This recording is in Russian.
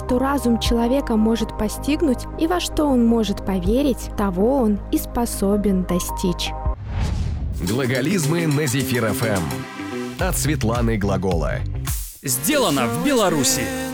что разум человека может постигнуть и во что он может поверить, того он и способен достичь. Глаголизмы на Зефир ФМ. От Светланы Глагола. Сделано в Беларуси.